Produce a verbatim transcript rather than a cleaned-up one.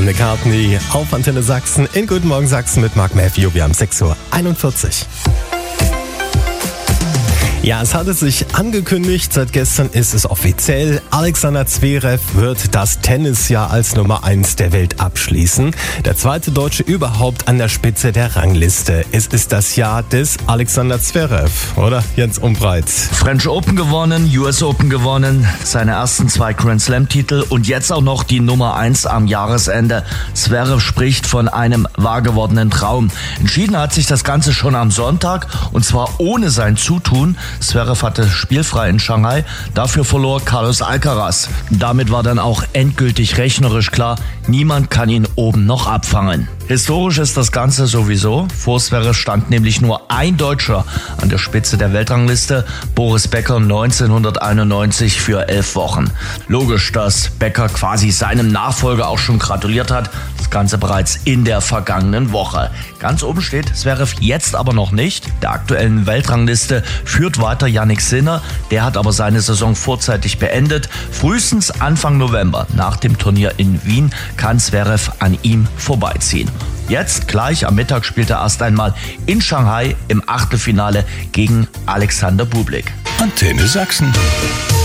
McCartney auf Antenne Sachsen in Guten Morgen Sachsen mit Mark Matthew. Wir haben sechs Uhr einundvierzig. Ja, es hatte sich angekündigt, seit gestern ist es offiziell. Alexander Zverev wird das Tennisjahr als Nummer eins der Welt abschließen. Der zweite Deutsche überhaupt an der Spitze der Rangliste. Es ist das Jahr des Alexander Zverev, oder Jens Umbreit? French Open gewonnen, U S Open gewonnen, seine ersten zwei Grand Slam Titel und jetzt auch noch die Nummer eins am Jahresende. Zverev spricht von einem wahr gewordenen Traum. Entschieden hat sich das Ganze schon am Sonntag und zwar ohne sein Zutun. Zverev hatte spielfrei in Shanghai, dafür verlor Carlos Alcaraz. Damit war dann auch endgültig rechnerisch klar, niemand kann ihn oben noch abfangen. Historisch ist das Ganze sowieso. Vor Zverev stand nämlich nur ein Deutscher an der Spitze der Weltrangliste, Boris Becker neunzehnhunderteinundneunzig für elf Wochen. Logisch, dass Becker quasi seinem Nachfolger auch schon gratuliert hat, das Ganze bereits in der vergangenen Woche. Ganz oben steht Zverev jetzt aber noch nicht. Der aktuellen Weltrangliste führt weiter Jannik Sinner, der hat aber seine Saison vorzeitig beendet. Frühestens Anfang November, nach dem Turnier in Wien, kann Zverev an ihm vorbeiziehen. Jetzt gleich am Mittag spielt er erst einmal in Shanghai im Achtelfinale gegen Alexander Bublik. Antenne Sachsen.